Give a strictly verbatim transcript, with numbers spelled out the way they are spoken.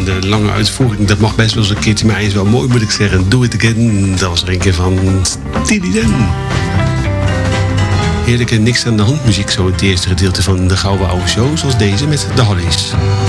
de lange uitvoering. Dat mag best wel eens een keertje, maar hij is wel mooi, moet ik zeggen. Do It Again, dat was er een keer van Steely Dan. Heerlijke niks aan de hand muziek, zo het eerste gedeelte van de Gouden Oude Show, zoals deze met de Hollies.